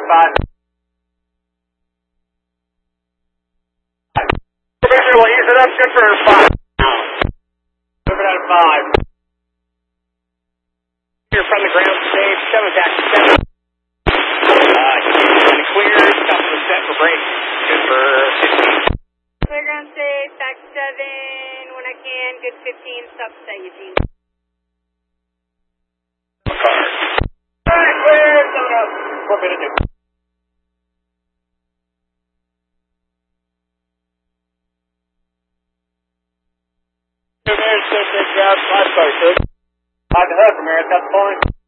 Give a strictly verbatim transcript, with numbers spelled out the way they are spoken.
five. Visual, ease it up, good for five. Moving out of five. You're from the ground stage, seven taxi seven. Uh, clear, stop the set for break. Good for fifteen. Clear ground stage, taxi seven, when I can, good fifteen, stop set Eugene. Car. Alright, clear, seven up. Four minutes.